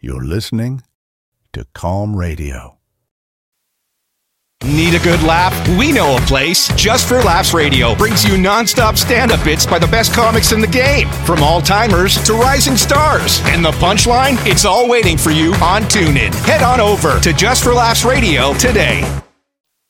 You're listening to Calm Radio. Need a good laugh? We know a place. Just for Laughs Radio brings you non-stop stand-up bits by the best comics in the game, from all-timers to rising stars. And the punchline? It's all waiting for you on TuneIn. Head on over to Just for Laughs Radio today.